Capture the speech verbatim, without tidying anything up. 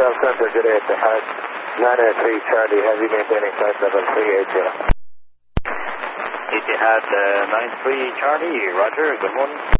Hotel Center, good day, Etihad. nine oh three Charlie, heavy maintaining flight level three eighty. Etihad uh, nine three Charlie, roger, good morning.